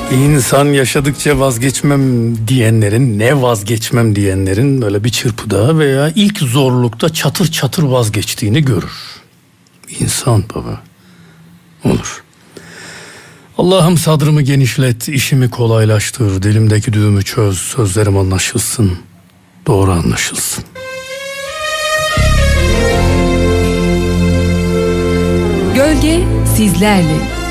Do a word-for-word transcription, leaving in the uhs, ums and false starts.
İnsan yaşadıkça vazgeçmem diyenlerin, ne vazgeçmem diyenlerin böyle bir çırpıda veya ilk zorlukta çatır çatır vazgeçtiğini görür. İnsan baba. Olur. Allah'ım sadrımı genişlet, işimi kolaylaştır, dilimdeki düğümü çöz, sözlerim anlaşılsın, doğru anlaşılsın. Gölge sizlerle.